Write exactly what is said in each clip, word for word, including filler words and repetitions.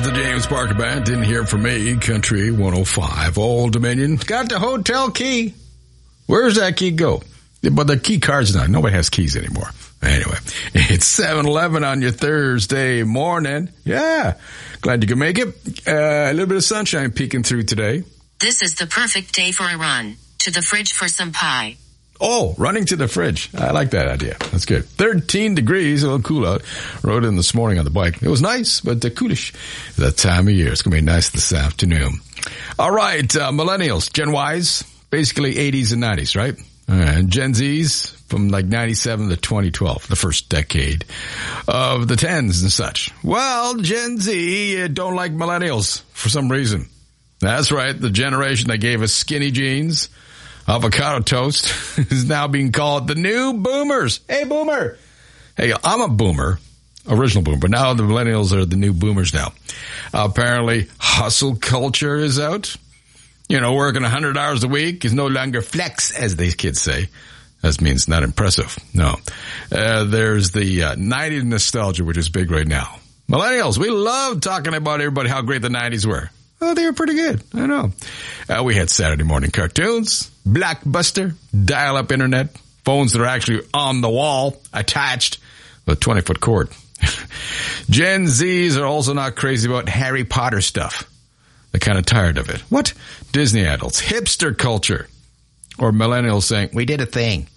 the James Parker Band. Didn't hear from me. Country one oh five. Old Dominion. Got the hotel key. Where's that key go? But the key card's not. Nobody has keys anymore. Anyway, it's seven eleven on your Thursday morning. Yeah. Glad you could make it. Uh, a little bit of sunshine peeking through today. This is the perfect day for a run. To the fridge for some pie. Oh, running to the fridge. I like that idea. That's good. thirteen degrees, a little cool out. Rode in this morning on the bike. It was nice, but uh, coolish that time of year. It's going to be nice this afternoon. All right, uh, millennials, Gen Ys, basically eighties and nineties, right? All right, Gen Zs from like ninety-seven to twenty twelve, the first decade of the tens and such. Well, Gen Z uh, don't like millennials for some reason. That's right, the generation that gave us skinny jeans, avocado toast, is now being called the new boomers. Hey, boomer. Hey, I'm a boomer, original boomer, but now the millennials are the new boomers now. Uh, apparently, hustle culture is out. You know, working one hundred hours a week is no longer flex, as these kids say. That means not impressive. No. Uh, there's the uh, nineties nostalgia, which is big right now. Millennials, we love talking about everybody, how great the nineties were. Oh, they were pretty good. I know. Uh, we had Saturday morning cartoons, Blockbuster, dial-up internet, phones that are actually on the wall, attached with a twenty-foot cord. Gen Zs are also not crazy about Harry Potter stuff. They're kind of tired of it. What? Disney adults, hipster culture, or millennials saying, we did a thing.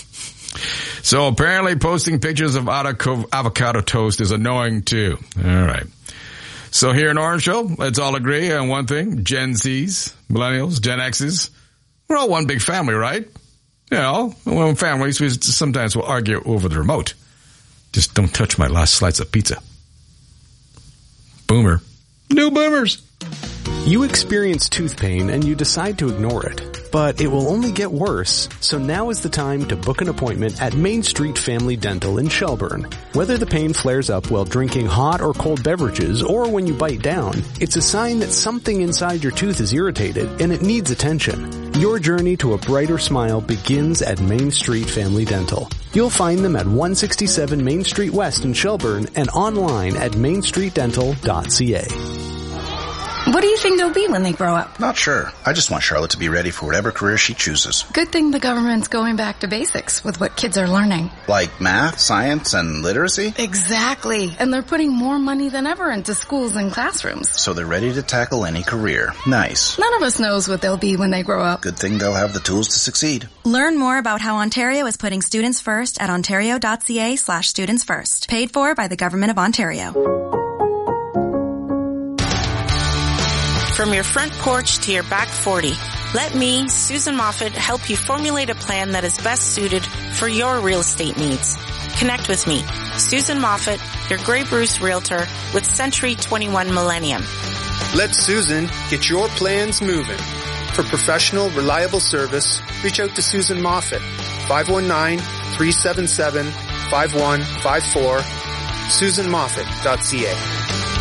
So apparently posting pictures of avocado toast is annoying too. All right. So here in Orangeville, let's all agree on one thing. Gen Zs, millennials, Gen Xs, we're all one big family, right? You know, when families, we sometimes will argue over the remote. Just don't touch my last slice of pizza. Boomer. New boomers. You experience tooth pain and you decide to ignore it, but it will only get worse, so now is the time to book an appointment at Main Street Family Dental in Shelburne. Whether the pain flares up while drinking hot or cold beverages or when you bite down, it's a sign that something inside your tooth is irritated and it needs attention. Your journey to a brighter smile begins at Main Street Family Dental. You'll find them at one sixty-seven Main Street West in Shelburne and online at main street dental dot c a. What do you think they'll be when they grow up? Not sure. I just want Charlotte to be ready for whatever career she chooses. Good thing the government's going back to basics with what kids are learning. Like math, science, and literacy? Exactly. And they're putting more money than ever into schools and classrooms. So they're ready to tackle any career. Nice. None of us knows what they'll be when they grow up. Good thing they'll have the tools to succeed. Learn more about how Ontario is putting students first at ontario dot c a slash students first. Paid for by the Government of Ontario. From your front porch to your back forty, let me, Susan Moffat, help you formulate a plan that is best suited for your real estate needs. Connect with me, Susan Moffat, your Grey Bruce Realtor with Century twenty-one Millennium. Let Susan get your plans moving. For professional, reliable service, reach out to Susan Moffat, five one nine, three seven seven, five one five four, susan moffat dot c a.